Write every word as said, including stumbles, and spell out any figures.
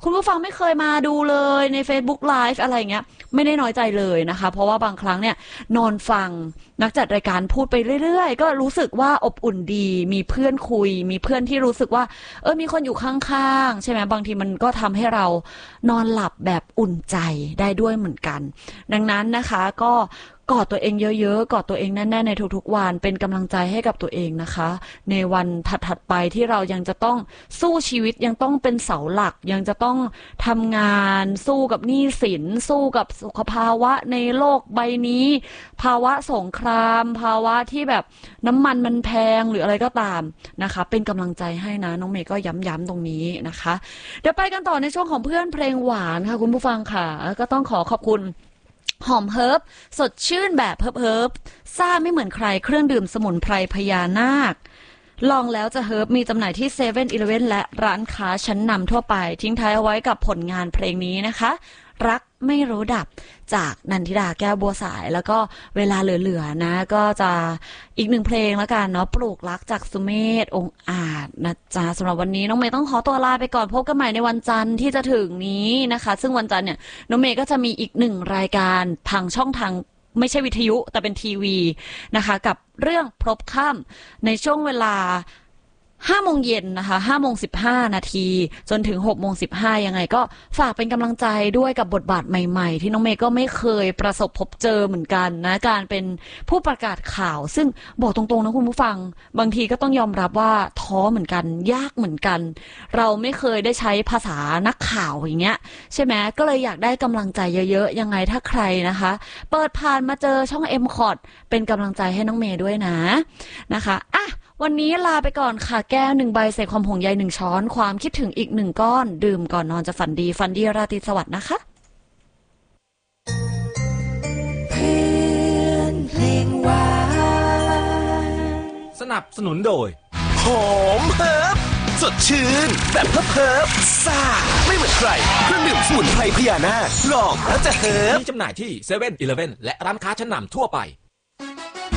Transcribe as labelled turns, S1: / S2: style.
S1: คุณผู้ฟังไม่เคยมาดูเลยใน Facebook Live อะไรเงี้ยไม่ได้น้อยใจเลยนะคะเพราะว่าบางครั้งเนี่ยนอนฟังนักจัดรายการพูดไปเรื่อยๆก็รู้สึกว่าอบอุ่นดีมีเพื่อนคุยมีเพื่อนที่รู้สึกว่าเออมีคนอยู่ข้างๆใช่ไหมบางทีมันก็ทำให้เรานอนหลับแบบอุ่นใจได้ด้วยเหมือนกันดังนั้นนะคะก็กอดตัวเองเยอะๆกอดตัวเองแน่ๆในทุกๆวันเป็นกำลังใจให้กับตัวเองนะคะในวันถัดๆไปที่เรายังจะต้องสู้ชีวิตยังต้องเป็นเสาหลักยังจะต้องทำงานสู้กับหนี้สินสู้กับสุขภาวะในโลกใบนี้ภาวะสงครามภาวะที่แบบน้ำมันมันแพงหรืออะไรก็ตามนะคะเป็นกำลังใจให้นะน้องเมย์ก็ย้ำๆตรงนี้นะคะเดี๋ยวไปกันต่อในช่วงของเพื่อนเพลงหวานค่ะคุณผู้ฟังค่ะก็ต้องขอขอบคุณหอมเฮิร์บสดชื่นแบบเฮิร์บเฮิร์บซ่าไม่เหมือนใครเครื่องดื่มสมุนไพรพญานาคลองแล้วจะเฮิร์บมีจำหน่ายที่เซเว่นอีเลฟเว่นและร้านค้าชั้นนำทั่วไปทิ้งท้ายเอาไว้กับผลงานเพลงนี้นะคะรักไม่รู้ดับจากนันทิดาแก้วบัวสายแล้วก็เวลาเหลือๆนะก็จะอีกหนึ่งเพลงแล้วกันเนาะปลูกรักจากสุเมธองค์อาจนะจ๊ะสำหรับวันนี้น้องเมย์ต้องขอตัวลาไปก่อนพบกันใหม่ในวันจันทร์ที่จะถึงนี้นะคะซึ่งวันจันทร์เนี่ยน้องเมย์ก็จะมีอีกหนึ่งรายการทางช่องทางไม่ใช่วิทยุแต่เป็นทีวีนะคะกับเรื่องพบค่ำในช่วงเวลาห้าโมงเย็นนะคะห้าโมงสิบห้านาทีจนถึงหกโมงสิบห้ายังไงก็ฝากเป็นกำลังใจด้วยกับบทบาทใหม่ๆที่น้องเมย์ก็ไม่เคยประสบพบเจอเหมือนกันนะการเป็นผู้ประกาศข่าวซึ่งบอกตรงๆนะคุณผู้ฟังบางทีก็ต้องยอมรับว่าท้อเหมือนกันยากเหมือนกันเราไม่เคยได้ใช้ภาษานักข่าวอย่างเงี้ยใช่ไหมก็เลยอยากได้กำลังใจเยอะๆยังไงถ้าใครนะคะเปิดผ่านมาเจอช่อง เอ็ม คอท เป็นกำลังใจให้น้องเมย์ด้วยนะนะคะอ่ะวันนี้ลาไปก่อนค่ะแก้วหนึ่งใบใส่ความห่วงใยหนึ่งช้อนความคิดถึงอีกหนึ่งก้อนดื่มก่อนนอนจะฝันดีฝันดีราตรีสวัสดิ์นะคะ
S2: เพื่อนเพลงหวาน
S3: สนับสนุนโดย
S4: หอมเฮิร์บสดชื่นแบบเฮิร์บเฮิร์บซ่าไม่เหมือนใครเครื่องดื่มสมุนไพรพญานาคลองแล้วจะเฮิร์บ
S3: มีจำหน่ายที่เซเว่นอีเลฟเว่นและร้านค้าชั้นนำทั่วไป